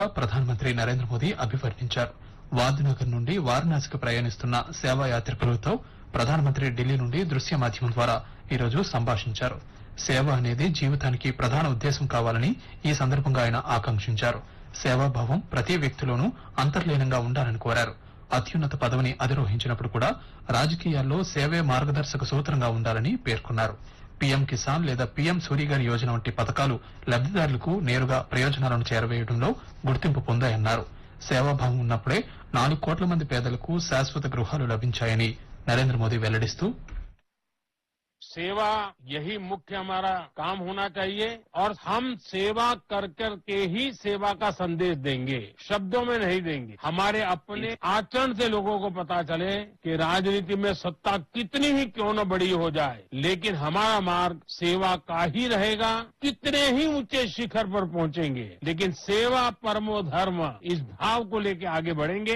ప్రధానమంత్రి నరేంద్ర మోదీ అభివర్ణించారు. వాద్నగర్ నుండి వారణాసికి ప్రయాణిస్తున్న సేవా యాత్రికులతో ప్రధానమంత్రి ఢిల్లీ నుండి దృశ్య మాధ్యమం ద్వారా ఈరోజు సంభాషించారు. సేవ అనేది జీవితానికి ప్రధాన ఉద్దేశం కావాలని ఈ సందర్భంగా ఆయన ఆకాంక్షించారు. సేవాభావం ప్రతి వ్యక్తిలోనూ అంతర్లీనంగా ఉండాలని కోరారు. అత్యున్నత పదవిని అధిరోహించినప్పుడు కూడా రాజకీయాల్లో సేవే మార్గదర్శక సూత్రంగా ఉండాలని పేర్కొన్నారు. పీఎం కిసాన్ లేదా పీఎం సూర్యఘర్ యోజన వంటి పథకాలు లబ్దిదారులకు నేరుగా ప్రయోజనాలను చేరవేయడంలో గుర్తింపు పొందాయన్నారు. సేవాభావం ఉన్నప్పుడే 4 కోట్ల మంది పేదలకు శాశ్వత గృహాలు లభించాయని నరేంద్ర మోదీ వెల్లడిస్తూ सेवा यही मुख्य हमारा काम होना चाहिए और हम सेवा कर कर के ही सेवा का संदेश देंगे, शब्दों में नहीं देंगे. हमारे अपने आचरण से लोगों को पता चले कि राजनीति में सत्ता कितनी ही क्यों न बड़ी हो जाए, लेकिन हमारा मार्ग सेवा का ही रहेगा. कितने ही ऊंचे शिखर पर पहुंचेंगे, लेकिन सेवा परमो धर्म इस भाव को लेकर आगे बढ़ेंगे.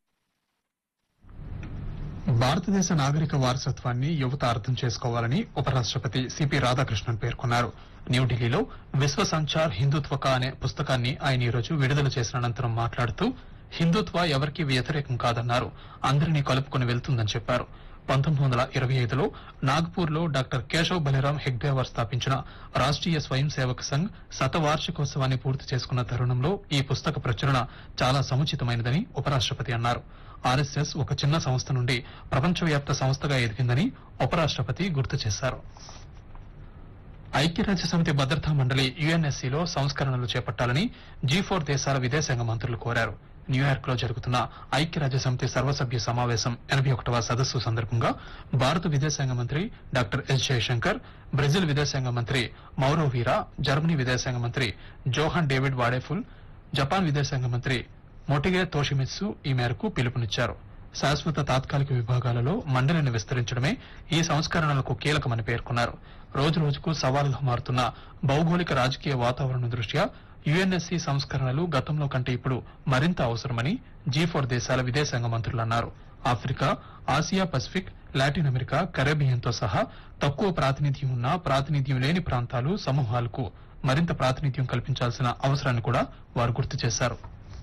భారతదేశ నాగరిక వారసత్వాన్ని యువత అర్థం చేసుకోవాలని ఉపరాష్టపతి సిపి రాధాకృష్ణన్ పేర్కొన్నారు. న్యూఢిల్లీలో విశ్వ సంచార్ హిందుత్వక అనే పుస్తకాన్ని ఆయన ఈరోజు విడుదల చేసిన అనంతరం మాట్లాడుతూ హిందుత్వ ఎవరికీ వ్యతిరేకం కాదన్నారు. అందరినీ కలుపుకుని వెళ్తుందని చెప్పారు. 1925లో నాగ్పూర్లో డాక్టర్ కేశవ్ బలిరాం హెగ్డేవార్ స్థాపించిన రాష్ట్రీయ స్వయం సేవక్ సంఘ్ శతవార్షికోత్సవాన్ని పూర్తి చేసుకున్న తరుణంలో ఈ పుస్తక ప్రచురణ చాలా సముచితమైనదని ఉపరాష్టపతి అన్నారు. ఆర్ఎస్ఎస్ ఒక చిన్న సంస్థ నుండి ప్రపంచవ్యాప్త సంస్థగా ఎదిగిందని ఉపరాష్టపతి గుర్తు చేశారు. ఐక్యరాజ్యసమితి భద్రతా మండలి యుఎన్ఎస్సీలో సంస్కరణలు చేపట్టాలని G4 దేశాల విదేశాంగ మంత్రులు కోరారు. న్యూయార్క్ లో జరుగుతున్న ఐక్యరాజ్యసమితి సర్వసభ్య సమావేశం 81వ సదస్సు సందర్భంగా భారత విదేశాంగ మంత్రి డాక్టర్ ఎస్ జయశంకర్, బ్రెజిల్ విదేశాంగ మంత్రి మౌరో వీరా, జర్మనీ విదేశాంగ మంత్రి జోహాన్ డేవిడ్ వాడేఫుల్, జపాన్ విదేశాంగ మంత్రి మొటిగే తోషిమిత్సు ఈ మేరకు పిలుపునిచ్చారు. శాశ్వత తాత్కాలిక విభాగాలలో మండలిని విస్తరించడమే ఈ సంస్కరణలకు కీలకమని పేర్కొన్నారు. రోజురోజుకు సవాలుగా మారుతున్న భౌగోళిక రాజకీయ వాతావరణం దృష్ట్యా యుఎన్ఎస్సీ సంస్కరణలు గతంలో కంటే ఇప్పుడు మరింత అవసరమని G4 దేశాల విదేశాంగ మంత్రులు అన్నారు. Africa, Asia Pacific, Latin America, కరేబియన్తో సహా తక్కువ ప్రాతినిధ్యం ఉన్న ప్రాతినిధ్యం లేని ప్రాంతాలు, సమూహాలకు మరింత ప్రాతినిధ్యం కల్పించాల్సిన అవసరాన్ని కూడా వారు గుర్తు చేశారు.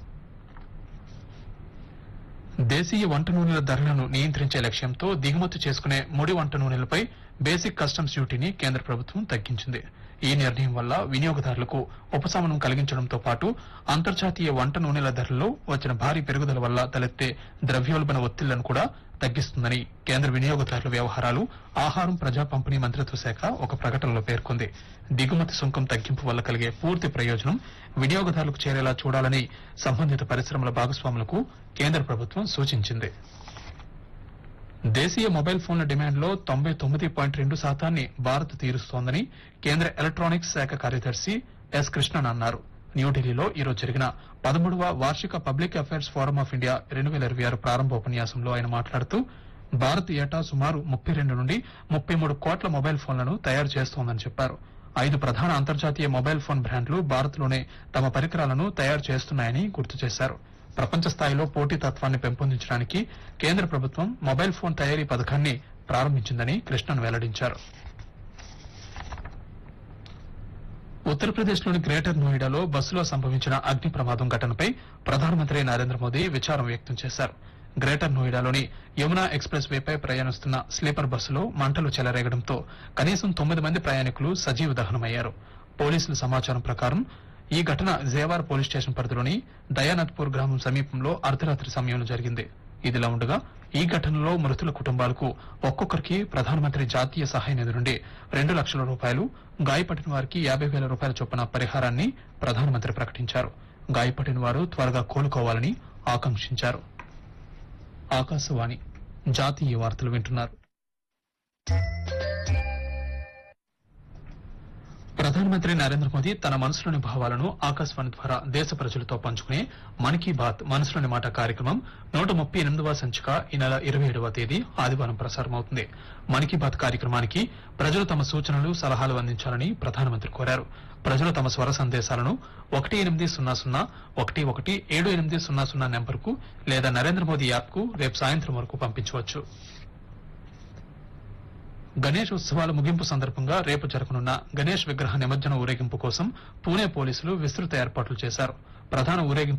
దేశీయ వంట నూనెల ధరలను నియంత్రించే లక్ష్యంతో దిగుమతి చేసుకునే ముడి వంట నూనెలపై బేసిక్ కస్టమ్స్ డ్యూటీని కేంద్ర ప్రభుత్వం తగ్గించింది. ఈ నిర్ణయం వల్ల వినియోగదారులకు ఉపశమనం కలిగించడంతో పాటు అంతర్జాతీయ వంట నూనెల ధరల్లో వచ్చిన భారీ పెరుగుదల వల్ల తలెత్తే ద్రవ్యోల్బణ ఒత్తిళ్లను కూడా తగ్గిస్తుందని కేంద్ర వినియోగదారుల వ్యవహారాలు, ఆహారం, ప్రజా పంపిణీ మంత్రిత్వ శాఖ ఒక ప్రకటనలో పేర్కొంది. దిగుమతి సుంకం తగ్గింపు వల్ల కలిగే పూర్తి ప్రయోజనం వినియోగదారులకు చేరేలా చూడాలని సంబంధిత పరిశ్రమల భాగస్వాములకు కేంద్ర ప్రభుత్వం సూచించింది. దేశీయ మొబైల్ ఫోన్ల డిమాండ్లో 99.2% భారత్ తీరుస్తోందని కేంద్ర ఎలక్ట్రానిక్స్ శాఖ కార్యదర్శి ఎస్ కృష్ణన్ అన్నారు. న్యూఢిల్లీలో ఈరోజు జరిగిన 13వ వార్షిక public affairs forum of India 2026 ప్రారంభోపన్యాసంలో ఆయన మాట్లాడుతూ భారత్ ఏటా సుమారు 32 నుండి 33 కోట్ల మొబైల్ ఫోన్లను తయారు చేస్తోందని చెప్పారు. 5 ప్రధాన అంతర్జాతీయ మొబైల్ ఫోన్ బ్రాండ్లు భారత్లోనే తమ పరికరాలను తయారు చేస్తున్నాయని గుర్తు చేశారు. ప్రపంచ స్థాయిలో పోటీతత్వాన్ని పెంపొందించడానికి కేంద్ర ప్రభుత్వం మొబైల్ ఫోన్ తయారీ పథకాన్ని ప్రారంభించిందని కృష్ణన్ వెల్లడించారు. ఉత్తరప్రదేశ్లోని గ్రేటర్ నోయిడాలో బస్సులో సంభవించిన అగ్ని ప్రమాదం ఘటనపై ప్రధానమంత్రి నరేంద్ర మోదీ విచారం వ్యక్తం చేశారు. గ్రేటర్ నోయిడాలోని యమునా ఎక్స్ప్రెస్ వేపై ప్రయాణిస్తున్న స్లీపర్ బస్సులో మంటలు చెలరేగడంతో కనీసం 9 మంది ప్రయాణికులు సజీవ దహనమయ్యారు. పోలీసుల సమాచారం ప్రకారం ఈ ఘటన జేవార్ పోలీస్ స్టేషన్ పరిధిలోని దయానథ్పూర్ గ్రామం సమీపంలో అర్ధరాత్రి సమయంలో జరిగింది. ఇదిలా ఉండగా ఈ ఘటనలో మృతుల కుటుంబాలకు ఒక్కొక్కరికి ప్రధానమంత్రి జాతీయ సహాయ నిధి నుండి 2 లక్షల రూపాయలు, గాయపడిన వారికి 50,000 రూపాయల చొప్పున పరిహారాన్ని ప్రధానమంత్రి ప్రకటించారు. గాయపడిన వారు త్వరగా కోలుకోవాలని ఆకాంక్షించారు. ఆకాశవాణి జాతీయ వార్తలు వింటున్నారు. ప్రధానమంత్రి నరేంద్ర మోదీ తన మనసులోని భావాలను ఆకాశవాణి ద్వారా దేశ ప్రజలతో పంచుకునే మన్ కీ బాత్ మనసులోని మాట కార్యక్రమం 138వ సంచిక ఈ నెల 27వ తేదీ ఆదివారం ప్రసారమవుతుంది. మన్ కీ బాత్ కార్యక్రమానికి ప్రజలు తమ సూచనలు, సలహాలు అందించాలని ప్రధానమంత్రి కోరారు. ప్రజలు తమ స్వర సందేశాలను 1800 నెంబర్కు లేదా నరేంద్ర మోదీ యాప్ కు రేపు సాయంత్రం వరకు పంపించవచ్చు. గణేష్ ఉత్సవాల ముగింపు సందర్భంగా రేపు జరగనున్న గణేష్ విగ్రహ నిమజ్జన ఊరేగింపు కోసం పూణే పోలీసులు విస్తృత ఏర్పాట్లు చేశారు. ప్రధాన ఊరేగింపు